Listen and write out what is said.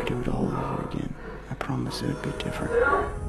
could do it all over again, I promise it would be different.